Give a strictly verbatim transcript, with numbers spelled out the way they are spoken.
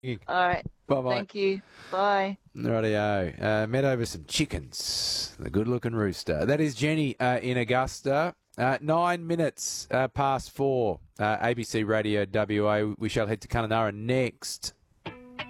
All right. Bye-bye. Thank you. Bye. Rightio. Uh, met over some chickens. The good-looking rooster. That is Jenny uh, in Augusta. Uh, nine minutes uh, past four. Uh, A B C Radio W A. We shall head to Kununurra next.